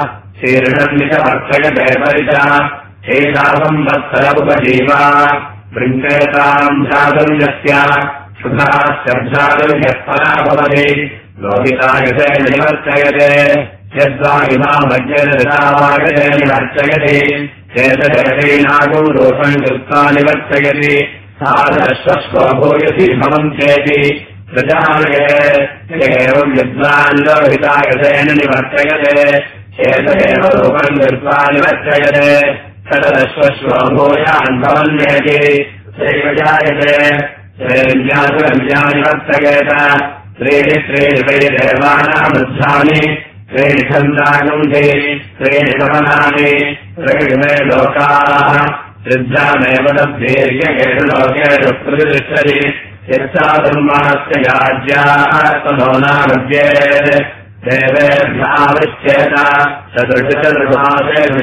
शीर्षन्निषमर्थयते परिचा एतासंवत्सरमुपजीवा वृङ्केताम् भ्रातुर्यस्य शुभः शब्दातुर्यःपरा भवति लोहितायुषे निवर्तयते यद्वा इमामज्ञरतावागते निवर्तयति चेतजगतीनागो रूपम् कृत्वा निवर्तयति साधश्वस्वो भूयसि भवन्त्येति प्रजालये एवम् विद्वान् लोहितायुषेण निवर्तयते चेतदेव रूपम् कृत्वा निवर्तयते तदश्वस्वो भूयान् भवन्येति सैव जायते निवर्तयेत त्रीणि त्रीणि वै देवानामृद्धानि त्रीणि छन्दागुण्ठि त्रीणि गमनानि त्रीणि मे लोकाः त्रिभ्यामेव तद्वीर्येषु लोकेषु प्रतिष्ठति यच्चाधर्मास्य याज्याः ततो नामद्येत् देवेभ्यावृच्छेत चतुर्मासेषु